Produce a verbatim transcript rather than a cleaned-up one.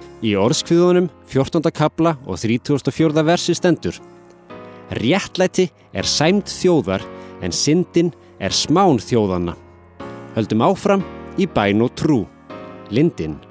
Í orðskviðunum fjórtánda kafla og þrítugasta og fjórða versi stendur: Réttlæti er sæmd þjóðar, en syndin er smán þjóðanna. Höldum áfram í bæn og trú. Lindin.